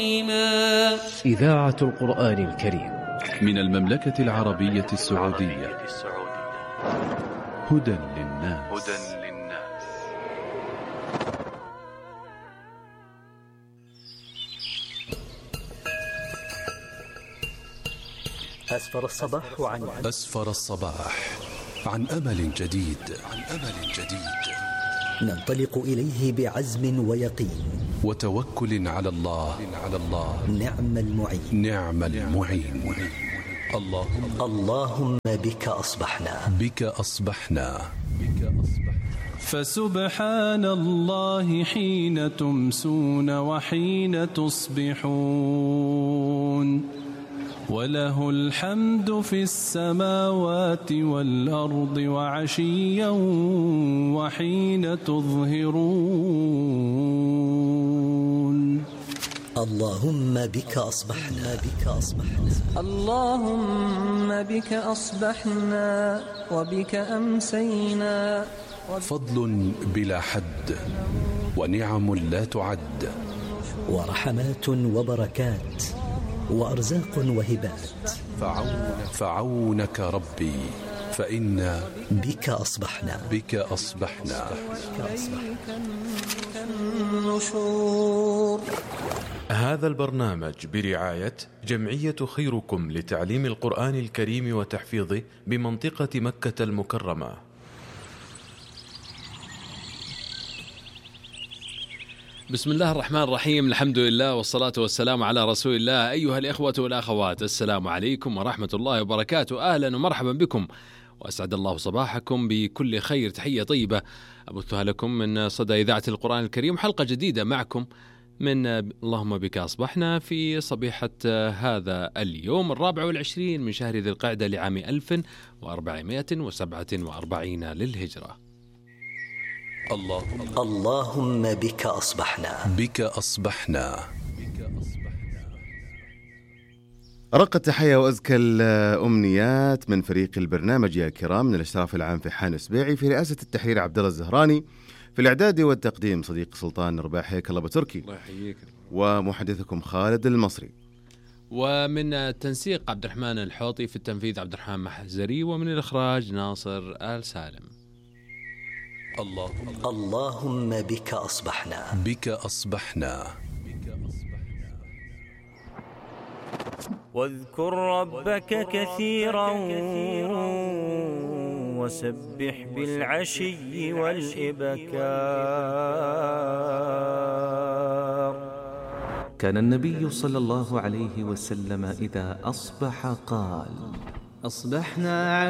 إذاعة القرآن الكريم من المملكة العربية السعودية. هدى للناس. أسفر الصباح عن أمل جديد. ننطلق إليه بعزم ويقين وتوكل على الله. نعم المعين. اللهم بك أصبحنا. فسبحان الله حين تمسون وحين تصبحون، وله الحمد في السماوات والأرض وعشيا وحين تظهرون. اللهم بك أصبحنا. اللهم بك أصبحنا وبك أمسينا. فضل بلا حد ونعم لا تعد، ورحمات وبركات وأرزاق وهبات. فعونك ربي فإنا بك أصبحنا. هذا البرنامج برعاية جمعية خيركم لتعليم القرآن الكريم وتحفيظه بمنطقة مكة المكرمة. بسم الله الرحمن الرحيم، الحمد لله والصلاة والسلام على رسول الله. أيها الإخوة والأخوات، السلام عليكم ورحمة الله وبركاته. أهلا ومرحبا بكم، وأسعد الله صباحكم بكل خير. تحية طيبة أبثها لكم من صدى إذاعة القرآن الكريم، حلقة جديدة معكم من اللهم بك أصبحنا في صبيحة هذا اليوم 24 من شهر ذي القعدة لعام 1447 للهجرة. اللهم بك أصبحنا. أرق التحية وأزكى الأمنيات من فريق البرنامج يا الكرام، من الإشراف العام فيحان السبيعي، في رئاسة التحرير عبد الله الزهراني، في الإعداد والتقديم صديق سلطان رباح، حياك الله بتركي، الله يحييك، ومحدثكم خالد المصري، ومن التنسيق عبد الرحمن الحوطي، في التنفيذ عبد الرحمن محزري، ومن الإخراج ناصر آل سالم. اللهم بك أصبحنا. واذكر ربك كثيرا وسبح بالعشي والإبكار. كان النبي صلى الله عليه وسلم إذا أصبح قال: أصبحنا